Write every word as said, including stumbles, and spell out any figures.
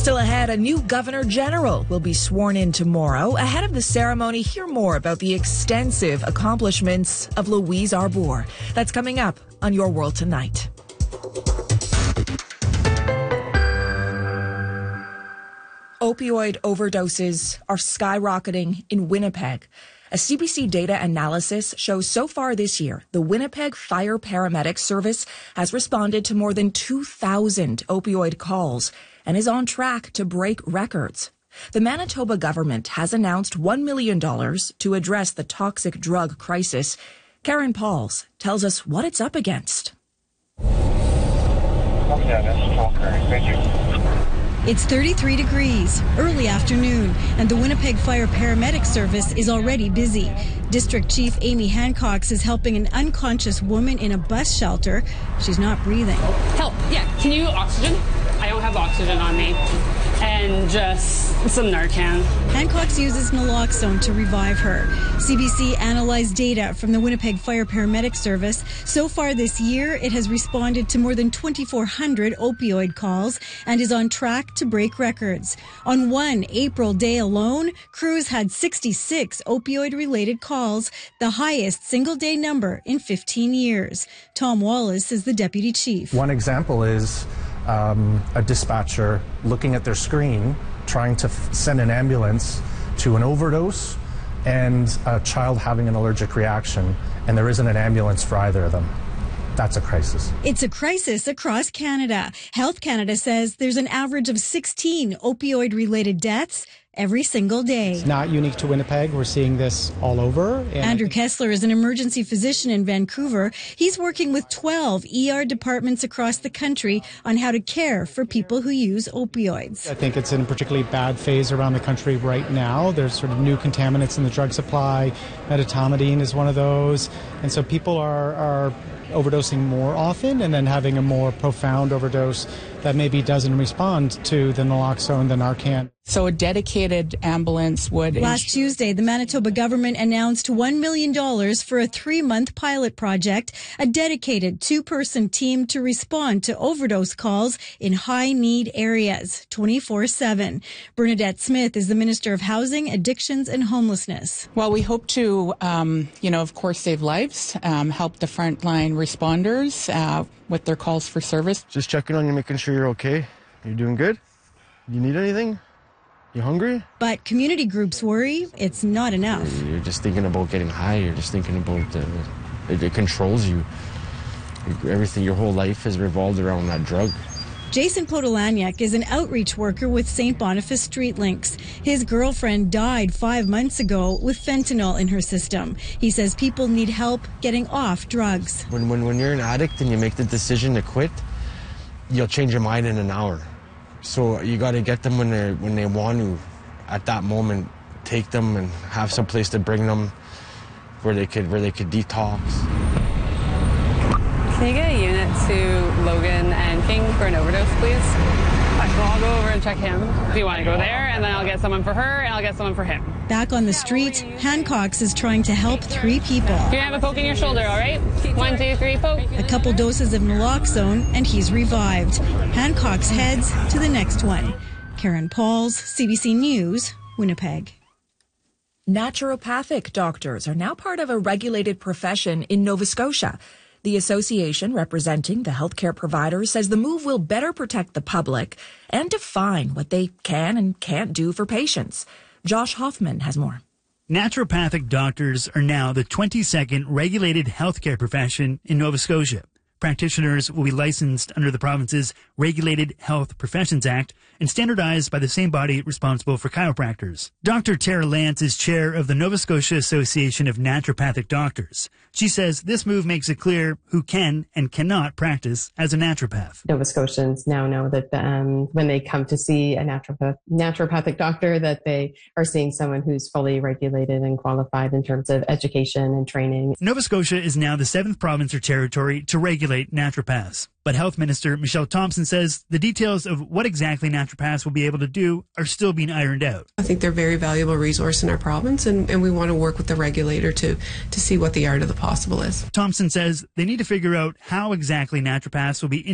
Still ahead, a new Governor General will be sworn in tomorrow. Ahead of the ceremony, hear more about the extensive accomplishments of Louise Arbour. That's coming up on Your World Tonight. Opioid overdoses are skyrocketing in Winnipeg. A C B C data analysis shows so far this year, the Winnipeg Fire Paramedic Service has responded to more than two thousand opioid calls and is on track to break records. The Manitoba government has announced one million dollars to address the toxic drug crisis. Karen Pauls tells us what it's up against. Okay, that's okay. Thank you. It's thirty-three degrees, early afternoon, and the Winnipeg Fire Paramedic Service is already busy. District Chief Amy Hancox is helping an unconscious woman in a bus shelter. She's not breathing. Help, yeah. Can you oxygen? I don't have oxygen on me. And just some Narcan. Hancox uses naloxone to revive her. C B C analyzed data from the Winnipeg Fire Paramedic Service. So far this year, it has responded to more than twenty-four hundred opioid calls and is on track to break records. On one April day alone, crews had sixty-six opioid-related calls, the highest single-day number in fifteen years. Tom Wallace is the deputy chief. One example is Um, a dispatcher looking at their screen, trying to f- send an ambulance to an overdose and a child having an allergic reaction, and there isn't an ambulance for either of them. That's a crisis. It's a crisis across Canada. Health Canada says there's an average of sixteen opioid-related deaths every single day. It's not unique to Winnipeg. We're seeing this all over. And Andrew Kessler is an emergency physician in Vancouver. He's working with twelve E R departments across the country on how to care for people who use opioids. I think it's in a particularly bad phase around the country right now. There's sort of new contaminants in the drug supply. Medetomidine is one of those. And so people are, are overdosing more often and then having a more profound overdose that maybe doesn't respond to the naloxone, the Narcan. So a dedicated ambulance would... Last Tuesday, the Manitoba government announced one million dollars for a three-month pilot project, a dedicated two-person team to respond to overdose calls in high-need areas, twenty-four seven. Bernadette Smith is the Minister of Housing, Addictions and Homelessness. Well, we hope to, um, you know, of course, save lives, um, help the frontline responders uh, with their calls for service. Just checking on you, making sure you're okay. You're doing good? You need anything? You hungry? But community groups worry it's not enough. You're just thinking about getting high. You're just thinking about uh, it, it controls you. Everything, your whole life has revolved around that drug. Jason Podolaniak is an outreach worker with Saint Boniface Street Links. His girlfriend died five months ago with fentanyl in her system. He says people need help getting off drugs. When, when, when you're an addict and you make the decision to quit, you'll change your mind in an hour. So you got to get them when they when they want to, at that moment, take them and have some place to bring them, where they could where they could detox. Can you get a unit to Logan and King for an overdose, please? I'll go over and check him. Do you want to go there? And then I'll get someone for her, and I'll get someone for him. Back on the street, Hancox is trying to help three people. You're going to have a poke in your shoulder, all right? One, two, three, poke. A couple doses of naloxone, and he's revived. Hancox heads to the next one. Karen Pauls, C B C News, Winnipeg. Naturopathic doctors are now part of a regulated profession in Nova Scotia. The association representing the healthcare providers says the move will better protect the public and define what they can and can't do for patients. Josh Hoffman has more. Naturopathic doctors are now the twenty-second regulated healthcare profession in Nova Scotia. Practitioners will be licensed under the province's Regulated Health Professions Act and standardized by the same body responsible for chiropractors. Doctor Tara Lance is chair of the Nova Scotia Association of Naturopathic Doctors. She says this move makes it clear who can and cannot practice as a naturopath. Nova Scotians now know that um, when they come to see a naturopath, naturopathic doctor, that they are seeing someone who's fully regulated and qualified in terms of education and training. Nova Scotia is now the seventh province or territory to regulate naturopaths. But Health Minister Michelle Thompson says the details of what exactly naturopaths will be able to do are still being ironed out. I think they're a very valuable resource in our province, and, and we want to work with the regulator to, to see what the art of the possible is. Thompson says they need to figure out how exactly naturopaths will be